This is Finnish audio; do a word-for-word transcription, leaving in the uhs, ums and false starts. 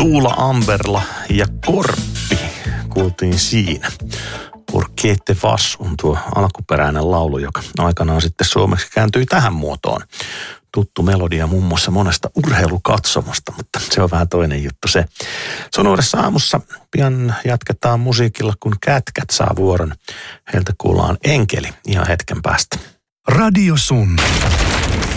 Tuula Amberla ja Korppi kuultiin siinä. Porque te vas on tuo alkuperäinen laulu, joka aikanaan sitten suomeksi kääntyi tähän muotoon. Tuttu melodia muun muassa monesta urheilukatsomosta, mutta se on vähän toinen juttu se. Se on Uudessa aamussa. Pian jatketaan musiikilla, kun Kätkät saa vuoron. Heiltä kuullaan Enkeli ihan hetken päästä. Radio Sun.